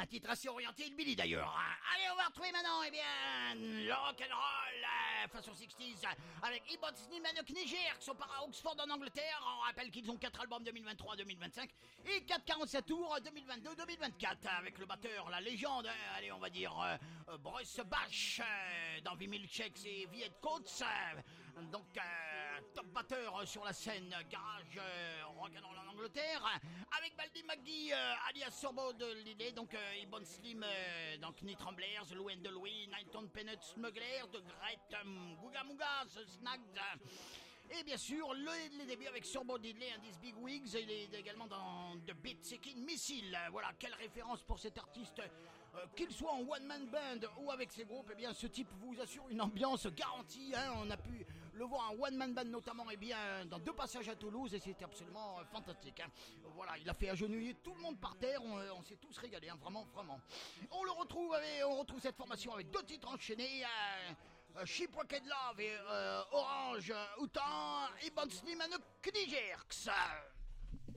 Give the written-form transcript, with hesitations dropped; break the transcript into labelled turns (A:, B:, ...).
A: titre assez orienté Billy d'ailleurs. Allez, on va retrouver maintenant, eh bien, le rock'n'roll façon 60s avec Ebon Slim and the Knights qui sont par à Oxford en Angleterre. On rappelle qu'ils ont 4 albums 2023-2025 et 4 47 tours 2022-2024 avec le batteur, la légende, allez, on va dire Bruce Bash dans V-Milkshakes et Viet Coats. Donc, top batteur sur la scène garage rock'n'roll en Angleterre avec Baldy McGee alias Sorbo de l'idée, donc Ebon Slim donc Knee Tremblers, Lou and the Louie, Nighton Peanut Smuggler, de Great Googa Mooga, The Snags. Et bien sûr, les débuts avec Sorbo Diddley and His Big Wigs. Il est également dans The Beat Seeking Missile. Voilà, quelle référence pour cet artiste. Qu'il soit en one-man band ou avec ses groupes, eh bien, ce type vous assure une ambiance garantie. Hein. On a pu le voir en one-man band notamment, eh bien, dans 2 passages à Toulouse et c'était absolument fantastique. Hein. Voilà, il a fait agenouiller tout le monde par terre. On s'est tous régalés, hein, vraiment, vraiment. On retrouve cette formation avec 2 titres enchaînés. Shipwrecked Love et Orange Outan, Ebon Slim and the Knights.